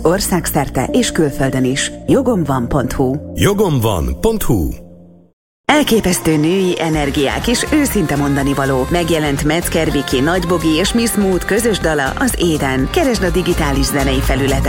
országszerte és külföldön is. Jogomvan.hu. Jogomvan.hu. Elképesztő női energiák és őszinte mondanivaló. Megjelent Metzger Viki, Nagy Bogi és Miss Mood közös dala, az Éden. Keresd a digitális zenei felületen.